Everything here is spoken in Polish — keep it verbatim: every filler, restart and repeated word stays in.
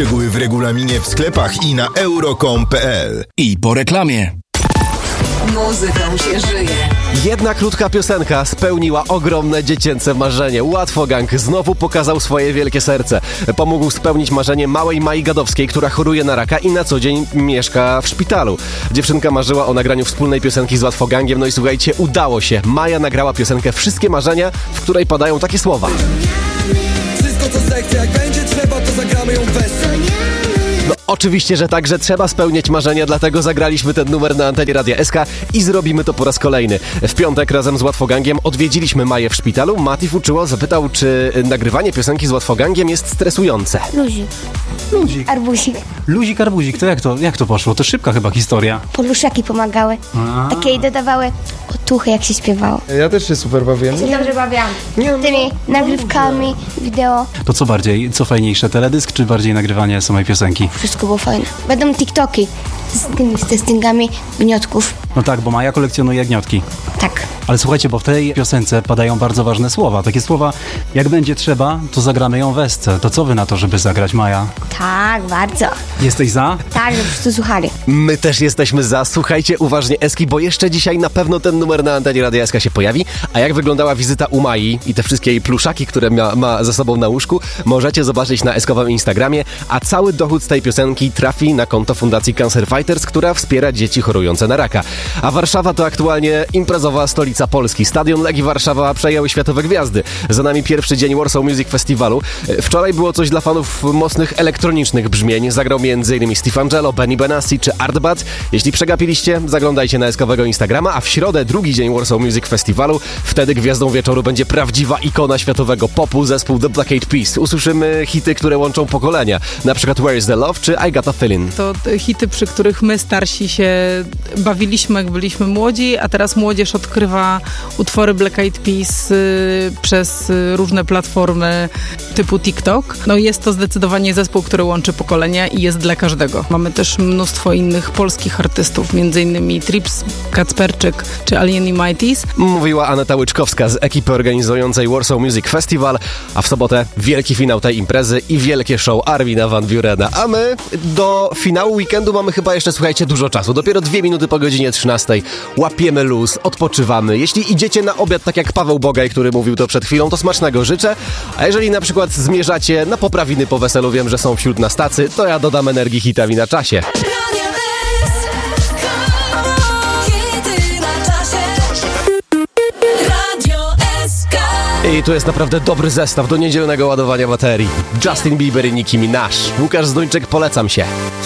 Szczegóły w regulaminie w sklepach i na euro kropka com kropka pe el. I po reklamie. Muzyką się żyje. Jedna krótka piosenka spełniła ogromne dziecięce marzenie. Łatwogang znowu pokazał swoje wielkie serce. Pomógł spełnić marzenie małej Mai Gadowskiej, która choruje na raka i na co dzień mieszka w szpitalu. Dziewczynka marzyła o nagraniu wspólnej piosenki z Łatwogangiem, no i słuchajcie, udało się. Maja nagrała piosenkę Wszystkie Marzenia, w której padają takie słowa. Wszystko co zechce, jak będzie trzeba, to zagramy ją bez. No oczywiście, że tak, że trzeba spełniać marzenia, dlatego zagraliśmy ten numer na antenie Radia S K i zrobimy to po raz kolejny. W piątek razem z Łatwogangiem odwiedziliśmy Maję w szpitalu. Mati Fuczyło zapytał, czy nagrywanie piosenki z Łatwogangiem jest stresujące. Luzik. Luzik. Arbuzik. Luzik, arbuzik. To jak to, jak to poszło? To szybka chyba historia. Poluszaki pomagały. A. Takie i dodawały otuchy, jak się śpiewało. Ja też się super bawiłem. Się dobrze bawiłam. Tymi nagrywkami, wideo. To co bardziej, co fajniejsze, teledysk czy bardziej nagrywanie samej piosenki? Wszystko było fajne. Będą TikToki z tymi z testingami gniotków. No tak, bo Maja kolekcjonuje jagniotki. Tak. Ale słuchajcie, bo w tej piosence padają bardzo ważne słowa. Takie słowa, jak będzie trzeba, to zagramy ją w esce. To co wy na to, żeby zagrać, Maja? Tak, bardzo. Jesteś za? Tak, że wszyscy słuchali. My też jesteśmy za. Słuchajcie uważnie Eski, bo jeszcze dzisiaj na pewno ten numer na antenie Radia S K się pojawi. A jak wyglądała wizyta u Mai i te wszystkie jej pluszaki, które ma, ma ze sobą na łóżku, możecie zobaczyć na eskowym Instagramie, a cały dochód z tej piosenki trafi na konto Fundacji Cancer Fighters, która wspiera dzieci chorujące na raka. A Warszawa to aktualnie imprezowa stolica Polski. Stadion Legii Warszawa przejęły światowe gwiazdy. Za nami pierwszy dzień Warsaw Music Festiwalu. Wczoraj było coś dla fanów mocnych elektronicznych brzmień. Zagrał m.in. Steve Angelo, Benny Benassi czy Artbat. Jeśli przegapiliście, zaglądajcie na eskowego Instagrama, a w środę drugi dzień Warsaw Music Festiwalu. Wtedy gwiazdą wieczoru będzie prawdziwa ikona światowego popu, zespół The Black Eyed Peas. Usłyszymy hity, które łączą pokolenia. Na przykład Where is the Love czy I Got a Feeling. To hity, przy których my starsi się bawiliśmy, jak byliśmy młodzi, a teraz młodzież odkrywa utwory Black Eyed Peas y, przez y, różne platformy typu TikTok. No jest to zdecydowanie zespół, który łączy pokolenia i jest dla każdego. Mamy też mnóstwo innych polskich artystów, między innymi Trips, Kacperczyk czy Alien i Mighties. Mówiła Aneta Łyczkowska z ekipy organizującej Warsaw Music Festival, a w sobotę wielki finał tej imprezy i wielkie show Armina van Burena. A my do finału weekendu mamy chyba jeszcze, słuchajcie, dużo czasu. Dopiero dwie minuty po godzinie trzynastej. Łapiemy luz, odpoczywamy. Jeśli idziecie na obiad, tak jak Paweł Bogaj, który mówił to przed chwilą, to smacznego życzę. A jeżeli na przykład zmierzacie na poprawiny po weselu, wiem, że są wśród nas tacy, to ja dodam energii hitami na czasie. I tu jest naprawdę dobry zestaw do niedzielnego ładowania baterii. Justin Bieber i Nicki Minaj. Łukasz Zduńczyk, polecam się.